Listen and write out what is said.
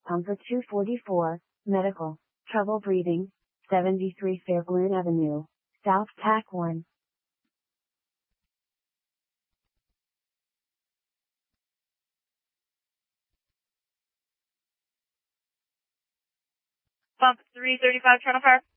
Pumper 244, medical, trouble breathing, 73 Fairburn Avenue, South Packworn. Pump 335, Toronto Fire.